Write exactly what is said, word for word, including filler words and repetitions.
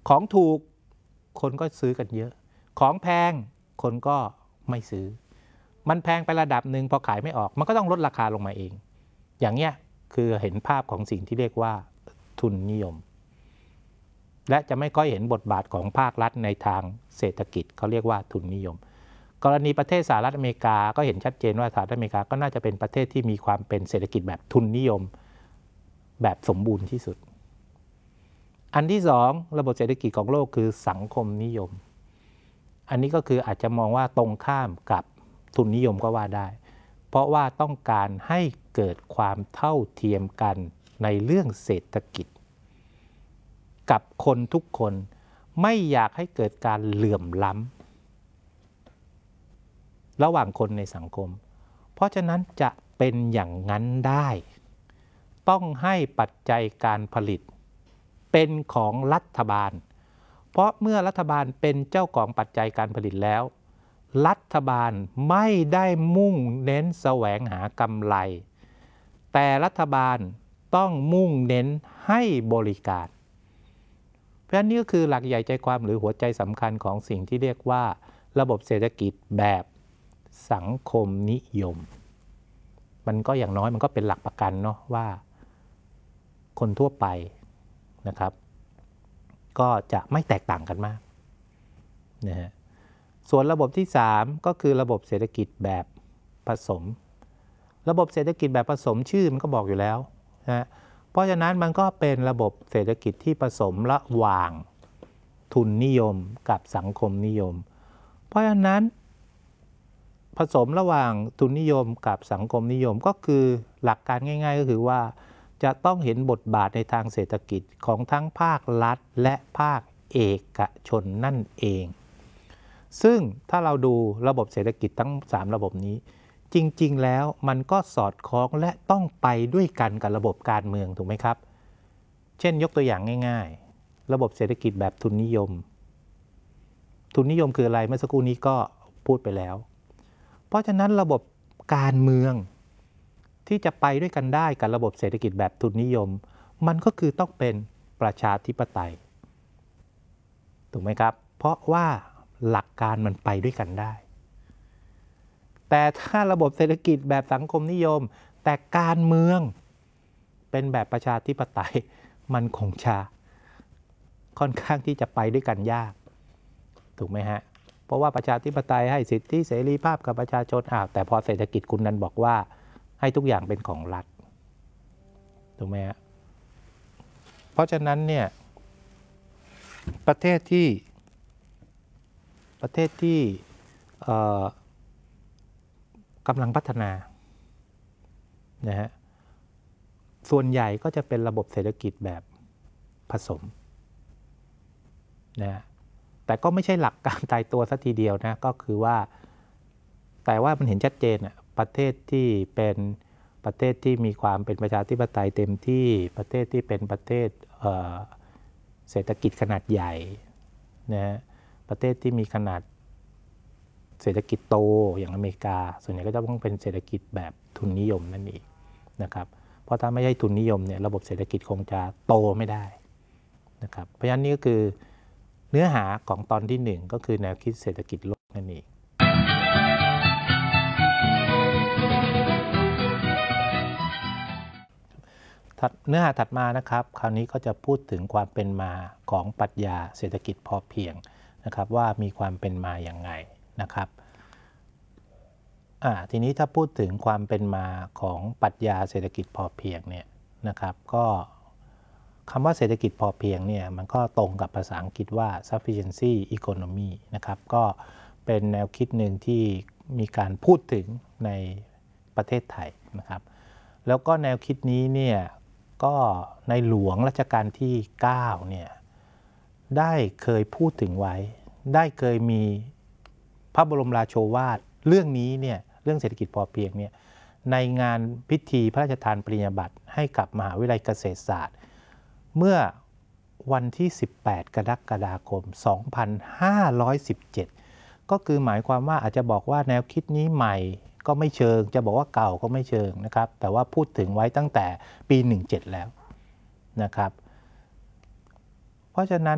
ของถูกคนก็ซื้อกันเยอะของแพงคนก็ไม่ซื้อมันแพงไประดับหนึ่งพอขายไม่ออกมันก็ต้องลดราคาลงมาเองอย่างเงี้ยคือเห็นภาพของสิ่งที่เรียกว่าทุนนิยมและจะไม่ค่อยเห็นบทบาทของภาครัฐในทางเศรษฐกิจเขาเรียกว่าทุนนิยมกรณีประเทศสหรัฐอเมริกาก็เห็นชัดเจนว่าสหรัฐอเมริกาก็น่าจะเป็นประเทศที่มีความเป็นเศรษฐกิจแบบทุนนิยมแบบสมบูรณ์ที่สุดอันที่สองระบบเศรษฐกิจของโลกคือสังคมนิยมอันนี้ก็คืออาจจะมองว่าตรงข้ามกับทุนนิยมก็ว่าได้เพราะว่าต้องการให้เกิดความเท่าเทียมกันในเรื่องเศรษฐกิจกับคนทุกคนไม่อยากให้เกิดการเหลื่อมล้ำระหว่างคนในสังคมเพราะฉะนั้นจะเป็นอย่างนั้นได้ต้องให้ปัจจัยการผลิตเป็นของรัฐบาลเพราะเมื่อรัฐบาลเป็นเจ้าของปัจจัยการผลิตแล้วรัฐบาลไม่ได้มุ่งเน้นแสวงหากำไรแต่รัฐบาลต้องมุ่งเน้นให้บริการเพราะฉะนั้นนี่ก็คือหลักใหญ่ใจความหรือหัวใจสำคัญของสิ่งที่เรียกว่าระบบเศรษฐกิจแบบสังคมนิยมมันก็อย่างน้อยมันก็เป็นหลักประกันเนาะว่าคนทั่วไปนะครับก็จะไม่แตกต่างกันมากนะฮะส่วนระบบที่สามก็คือระบบเศรษฐกิจแบบผสมระบบเศรษฐกิจแบบผสมชื่อมันก็บอกอยู่แล้วนะเพราะฉะนั้นมันก็เป็นระบบเศรษฐกิจที่ผสมระหว่างทุนนิยมกับสังคมนิยมเพราะฉะนั้นผสมระหว่างทุนนิยมกับสังคมนิยมก็คือหลักการง่ายๆก็คือว่าจะต้องเห็นบทบาทในทางเศรษฐกิจของทั้งภาครัฐและภาคเอกชนนั่นเองซึ่งถ้าเราดูระบบเศรษฐกิจทั้งสามระบบนี้จริงๆแล้วมันก็สอดคล้องและต้องไปด้วยกันกับระบบการเมืองถูกไหมครับเช่นยกตัวอย่างง่ายๆระบบเศรษฐกิจแบบทุนนิยมทุนนิยมคืออะไรเมื่อสักครู่นี้ก็พูดไปแล้วเพราะฉะนั้นระบบการเมืองที่จะไปด้วยกันได้กับระบบเศรษฐกิจแบบทุนนิยมมันก็คือต้องเป็นประชาธิปไตยถูกไหมครับเพราะว่าหลักการมันไปด้วยกันได้แต่ถ้าระบบเศรษฐกิจแบบสังคมนิยมแต่การเมืองเป็นแบบประชาธิปไตยมันคงจะค่อนข้างที่จะไปด้วยกันยากถูกไหมฮะเพราะว่าประชาธิปไตยให้สิทธิเสรีภาพกับประชาชนอ้าวแต่พอเศรษฐกิจคุณนั้นบอกว่าให้ทุกอย่างเป็นของรัฐถูกไหมฮะเพราะฉะนั้นเนี่ยประเทศที่ประเทศที่กำลังพัฒนานะฮะส่วนใหญ่ก็จะเป็นระบบเศรษฐกิจแบบผสมนะแต่ก็ไม่ใช่หลักการตายตัวซะทีเดียวนะก็คือว่าแต่ว่ามันเห็นชัดเจนอ่ะประเทศที่เป็นประเทศที่มีความเป็นประชาธิปไตยเต็มที่ประเทศที่เป็นประเทศเอ่อเศรษฐกิจขนาดใหญ่นะประเทศที่มีขนาดเศรษฐกิจโตอย่างอเมริกาส่วนใหญ่ก็จะต้องเป็นเศรษฐกิจแบบทุนนิยมนั่นเองนะครับเพราะถ้าไม่ใช่ทุนนิยมเนี่ยระบบเศรษฐกิจคงจะโตไม่ได้นะครับเพราะฉะนั้นนี่ก็คือเนื้อหาของตอนที่หนึ่งก็คือแนวคิดเศรษฐกิจโลกนั่นเองเนื้อหาถัดมานะครับคราวนี้ก็จะพูดถึงความเป็นมาของปรัชญาเศรษฐกิจพอเพียงนะครับว่ามีความเป็นมาอย่างไงนะครับอ่าทีนี้ถ้าพูดถึงความเป็นมาของปรัชญาเศรษฐกิจพอเพียงเนี่ยนะครับก็คำว่าเศรษฐกิจพอเพียงเนี่ยมันก็ตรงกับภาษาอังกฤษว่า sufficiency economy นะครับก็เป็นแนวคิดหนึ่งที่มีการพูดถึงในประเทศไทยนะครับแล้วก็แนวคิดนี้เนี่ยก็ในหลวงรัชกาลที่เก้าเนี่ยได้เคยพูดถึงไว้ได้เคยมีพระบรมราโชวาทเรื่องนี้เนี่ยเรื่องเศรษฐกิจพอเพียงเนี่ยในงานพิธีพระราชทานปริญญาบัตรให้กับมหาวิทยาลัยเกษตรศาสตร์เมื่อวันที่สิบแปดกรกฎาคมสองพันห้าร้อยสิบเจ็ดก็คือหมายความว่าอาจจะบอกว่าแนวคิดนี้ใหม่ก็ไม่เชิงจะบอกว่าเก่าก็ไม่เชิงนะครับแต่ว่าพูดถึงไว้ตั้งแต่ปีสิบเจ็ดแล้วนะครับเพราะฉะนั้น